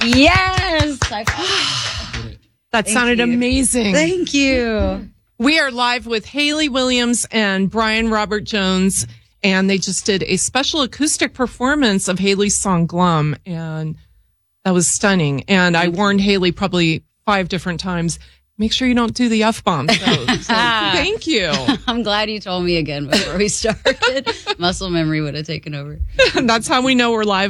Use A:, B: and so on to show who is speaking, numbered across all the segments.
A: Yes.
B: That sounded amazing.
A: Thank you.
B: We are live with Hayley Williams and Brian Robert Jones, and they just did a special acoustic performance of Hayley's song Glum, and that was stunning. And I warned Hayley probably 5 different times, make sure you don't do the F-bomb. So thank you.
A: I'm glad you told me again before we started. Muscle memory would have taken over.
B: That's how we know we're live.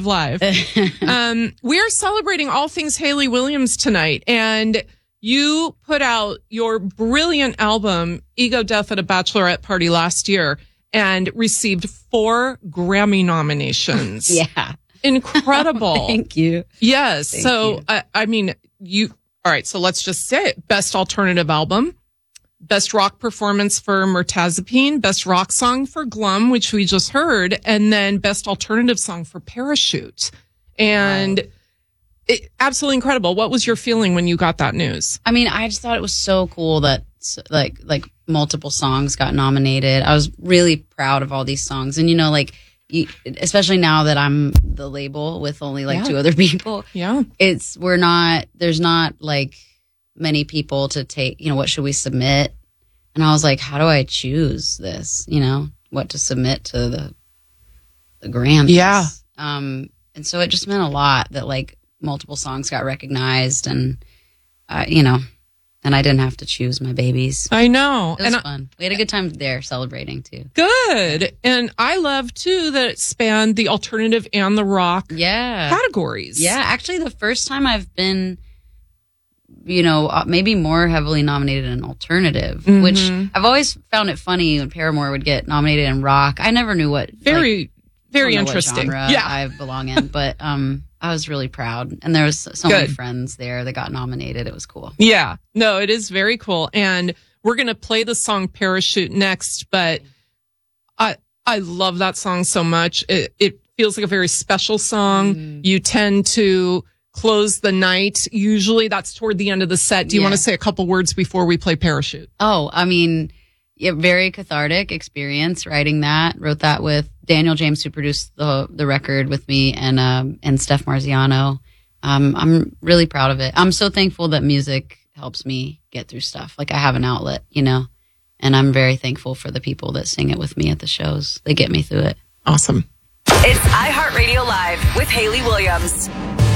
B: We are celebrating all things Hayley Williams tonight, and you put out your brilliant album, Ego Death at a Bachelorette Party last year, and received 4 Grammy nominations.
A: Yeah.
B: Incredible.
A: Thank you.
B: Yes.
A: Thank
B: so,
A: you.
B: I mean, all right, so let's just say it. Best Alternative Album, Best Rock Performance for Mirtazapine, Best Rock Song for Glum, which we just heard, and then Best Alternative Song for Parachute. And absolutely incredible. What was your feeling when you got that news?
A: I mean, I just thought it was so cool that like multiple songs got nominated. I was really proud of all these songs. And, especially now that I'm the label with only 2 other people.
B: Yeah.
A: There's not like many people to take, what should we submit? And I was like, how do I choose this? What to submit to the Grammys?
B: Yeah.
A: And so it just meant a lot that multiple songs got recognized and, and I didn't have to choose my babies.
B: I know.
A: It was fun. We had a good time there celebrating too.
B: Good. And I love too that it spanned the alternative and the rock categories.
A: Yeah. Actually, the first time I've been, maybe more heavily nominated in alternative, which I've always found it funny when Paramore would get nominated in rock. I never knew what.
B: Very interesting.
A: What genre I belong in, but I was really proud, and there was so many friends there that got nominated. It was cool.
B: Yeah, no, it is very cool, and we're gonna play the song "Parachute" next. But I love that song so much. It feels like a very special song. You tend to close the night. Usually, that's toward the end of the set. Do you want to say a couple words before we play "Parachute"?
A: Oh, I mean. Yeah, very cathartic experience writing that. Wrote that with Daniel James, who produced the record with me, and Steph Marziano. I'm really proud of it. I'm so thankful that music helps me get through stuff. I have an outlet, and I'm very thankful for the people that sing it with me at the shows. They get me through it.
B: Awesome.
C: It's iHeartRadio Live with Hayley Williams.